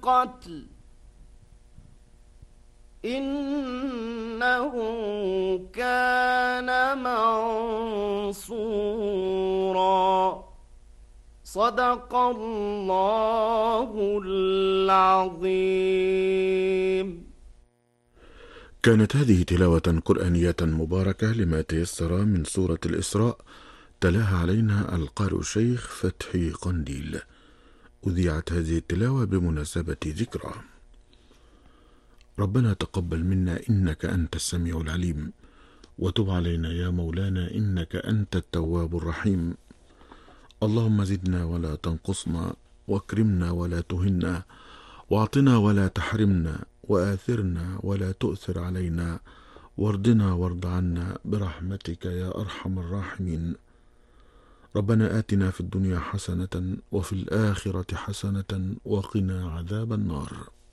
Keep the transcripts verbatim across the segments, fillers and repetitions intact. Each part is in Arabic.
القتل إنه كان منصورا. صدق الله العظيم. كانت هذه تلاوة قرآنية مباركة لما تيسر من سورة الإسراء، تلاها علينا القارئ الشيخ فتحي قنديل. أذيعت هذه التلاوة بمناسبة ذكرى. ربنا تقبل منا إنك أنت السميع العليم، وتب علينا يا مولانا إنك أنت التواب الرحيم. اللهم زدنا ولا تنقصنا، واكرمنا ولا تهنا، واعطنا ولا تحرمنا، وآثرنا ولا تؤثر علينا، وارضنا وارض عنا برحمتك يا أرحم الراحمين. ربنا آتنا في الدنيا حسنة وفي الآخرة حسنة وقنا عذاب النار.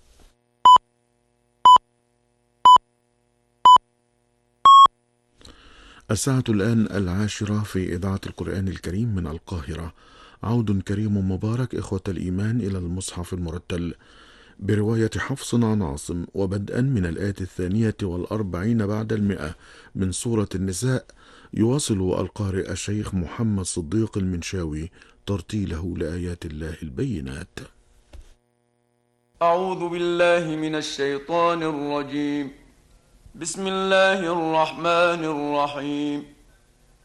الساعة الآن العاشرة في إذاعة القرآن الكريم من القاهرة. عود كريم مبارك إخوة الإيمان إلى المصحف المرتل برواية حفص عن عاصم، وبدءا من الآية الثانية والأربعين بعد المئة من سورة النساء، يواصل القارئ الشيخ محمد صديق المنشاوي ترتيله لآيات الله البينات. أعوذ بالله من الشيطان الرجيم. بسم الله الرحمن الرحيم.